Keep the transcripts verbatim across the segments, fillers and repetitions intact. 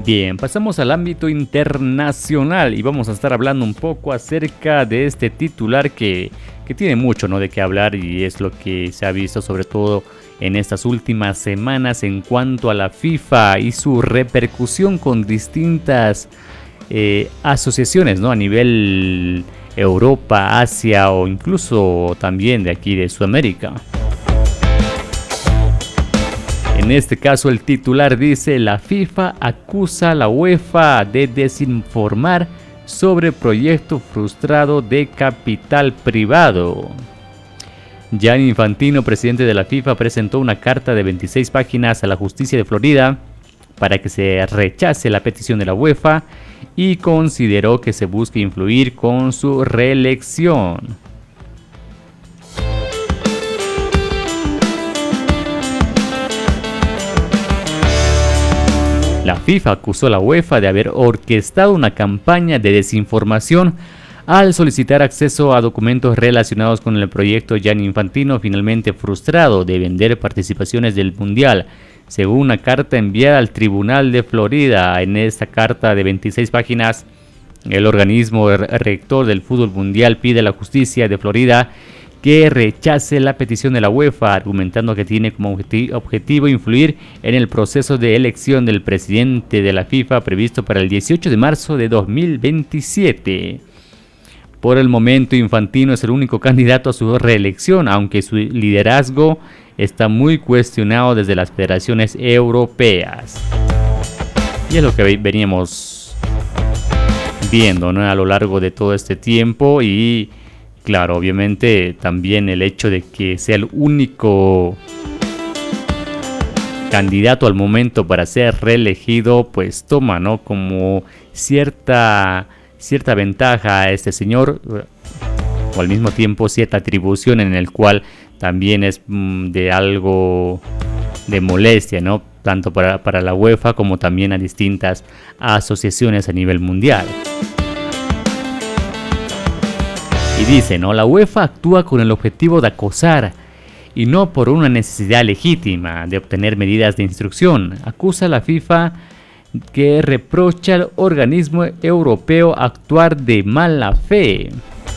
Bien, pasamos al ámbito internacional y vamos a estar hablando un poco acerca de este titular que, que tiene mucho, ¿no?, de qué hablar, y es lo que se ha visto sobre todo en estas últimas semanas en cuanto a la FIFA y su repercusión con distintas eh, asociaciones, ¿no?, a nivel Europa, Asia o incluso también de aquí de Sudamérica. En este caso el titular dice: la FIFA acusa a la UEFA de desinformar sobre proyecto frustrado de capital privado. Gianni Infantino, presidente de la FIFA, presentó una carta de veintiséis páginas a la justicia de Florida para que se rechace la petición de la UEFA y consideró que se busca influir con su reelección. La FIFA acusó a la UEFA de haber orquestado una campaña de desinformación al solicitar acceso a documentos relacionados con el proyecto Gianni Infantino, finalmente frustrado de vender participaciones del Mundial, según una carta enviada al Tribunal de Florida. En esta carta de veintiséis páginas, el organismo rector del fútbol mundial pide a la justicia de Florida que rechace la petición de la UEFA, argumentando que tiene como objetivo influir en el proceso de elección del presidente de la FIFA previsto para el dieciocho de marzo de dos mil veintisiete. Por el momento, Infantino es el único candidato a su reelección, aunque su liderazgo está muy cuestionado desde las federaciones europeas. Y es lo que veníamos viendo, ¿no?, a lo largo de todo este tiempo. Y claro, obviamente también el hecho de que sea el único candidato al momento para ser reelegido, pues toma, ¿no?, como cierta, cierta ventaja a este señor, o al mismo tiempo cierta atribución en el cual también es mm, de algo de molestia, ¿no?, tanto para, para la UEFA como también a distintas asociaciones a nivel mundial. Y dice, ¿no?, la UEFA actúa con el objetivo de acosar y no por una necesidad legítima de obtener medidas de instrucción. Acusa a la FIFA que reprocha al organismo europeo actuar de mala fe.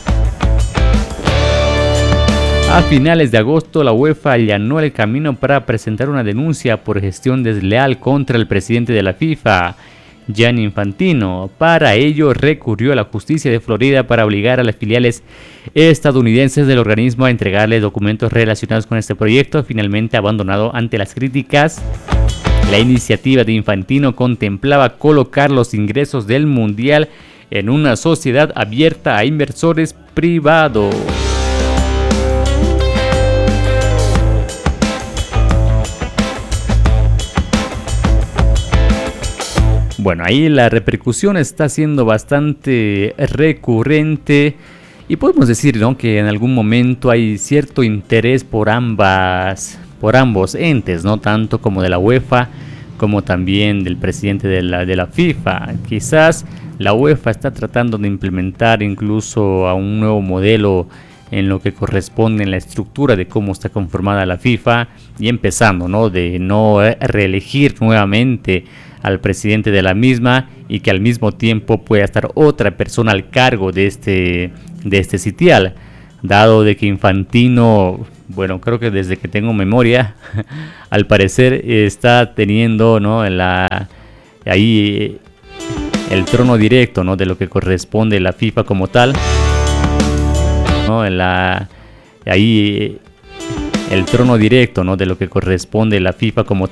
A finales de agosto, la UEFA allanó el camino para presentar una denuncia por gestión desleal contra el presidente de la FIFA, Gianni Infantino. Para ello recurrió a la justicia de Florida para obligar a las filiales estadounidenses del organismo a entregarle documentos relacionados con este proyecto, finalmente abandonado ante las críticas. La iniciativa de Infantino contemplaba colocar los ingresos del Mundial en una sociedad abierta a inversores privados. Bueno, ahí la repercusión está siendo bastante recurrente y podemos decir, ¿no?, que en algún momento hay cierto interés por ambas, por ambos entes, ¿no?, tanto como de la UEFA como también del presidente de la, de la FIFA. Quizás la UEFA está tratando de implementar incluso a un nuevo modelo en lo que corresponde en la estructura de cómo está conformada la FIFA, y empezando, ¿no?, de no reelegir nuevamente al presidente de la misma y que al mismo tiempo pueda estar otra persona al cargo de este, de este sitial, dado de que Infantino, bueno, creo que desde que tengo memoria, al parecer está teniendo, ¿no?, la, ahí el trono directo, ¿no?, de lo que corresponde a la FIFA como tal, ¿no?, en la, ahí el trono directo, ¿no?, de lo que corresponde a la FIFA como